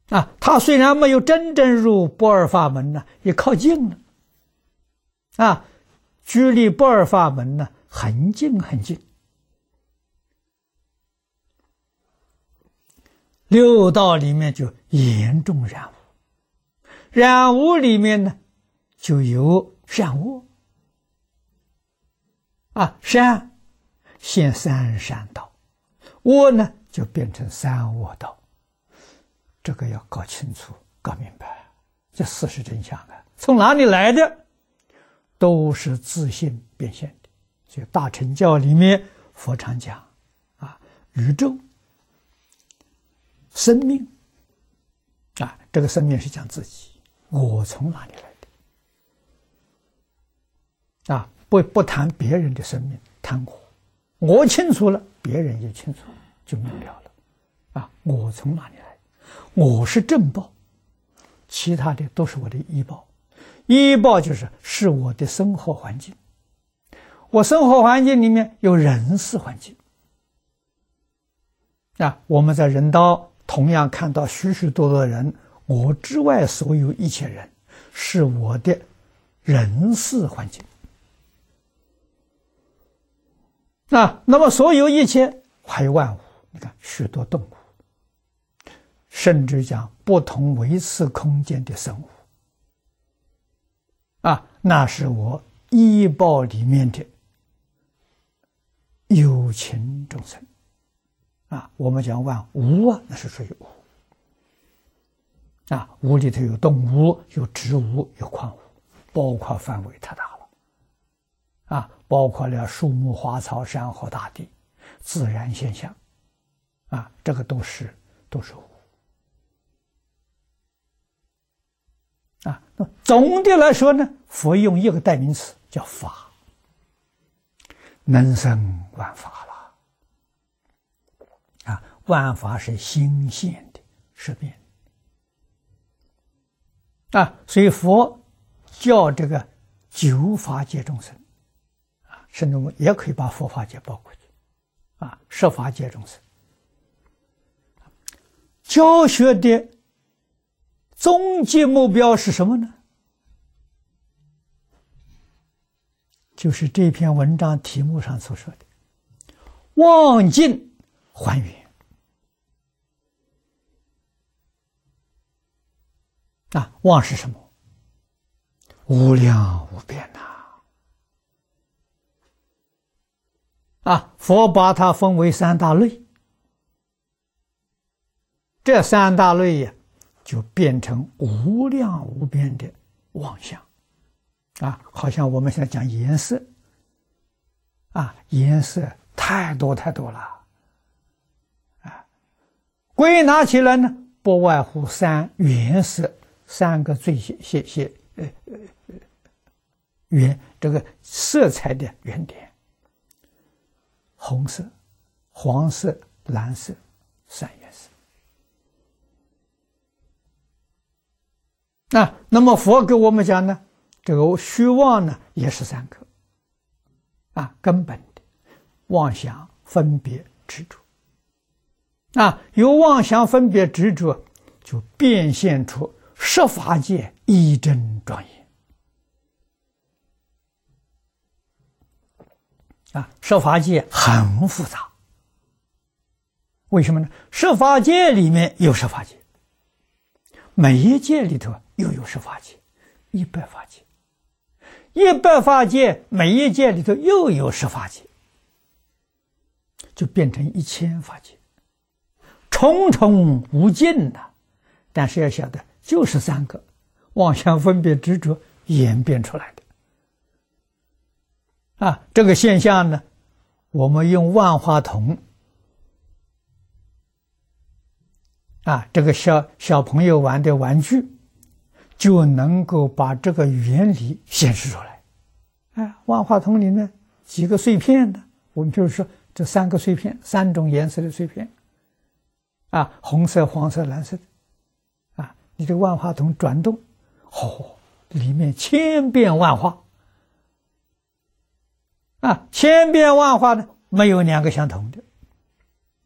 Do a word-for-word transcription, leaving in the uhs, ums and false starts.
啊，他虽然没有真正入不二法门呢，也靠近了。啊，距离不二法门呢很近很近。六道里面就严重染污，染污里面呢就有善恶。啊，善现三善道，恶呢就变成三恶道。这个要搞清楚、搞明白，这事实真相啊，从哪里来的？都是自性变现的。所以大乘教里面佛常讲啊，宇宙、生命啊，这个生命是讲自己，我从哪里来的？啊，不不谈别人的生命，谈我，我清楚了，别人也清楚，就明了了。啊，我从哪里来？我是正报，其他的都是我的依报。依报就是是我的生活环境，我生活环境里面有人事环境。啊，我们在人道同样看到许许多多的人，我之外所有一切人是我的人事环境。啊，那么所有一切还有万物，你看许多动物，甚至讲不同维次空间的生物，啊，那是我依报里面的有情众生。啊，我们讲万物啊，那是属于物。啊，物里头有动物，有植物，有矿物，包括范围太大了。啊，包括了树木、花草、山河、大地，自然现象。啊，这个都是都是物。啊，那总的来说呢，佛用一个代名词叫法，能生万法了。啊，万法是心现的，是变的。啊，所以佛叫这个九法界众生，啊，甚至我们也可以把佛法界包括去，啊，十法界众生。教学的终极目标是什么呢？就是这篇文章题目上所说的忘尽还原。啊，忘是什么？无量无边呐！啊，佛把它分为三大类，这三大类呀，就变成无量无边的妄想。啊，好像我们现在讲颜色，啊，颜色太多太多了，啊，归纳起来呢，不外乎三原色。三个最些些些呃呃原这个色彩的原点：红色、黄色、蓝色，三原色。啊，那么佛给我们讲呢，这个虚妄呢也是三个，啊，根本的妄想、分别、执着。啊，由妄想、分别、执着，就变现出十法界一真庄严。啊，十法界很复杂，为什么呢？十法界里面有十法界，每一界里头又有十法界，一百法界，一百法界每一界里头又有十法界，就变成一千法界，重重无尽呐、啊。但是要晓得，就是三个妄想、分别、执着演变出来的。啊，这个现象呢，我们用万花筒啊，这个小小朋友玩的玩具，就能够把这个原理显示出来。哎，万花筒里面几个碎片的，我们就是说这三个碎片，三种颜色的碎片，啊，红色、黄色、蓝色的。啊，你这个万花筒转动，哦，里面千变万化。啊，千变万化呢，没有两个相同的。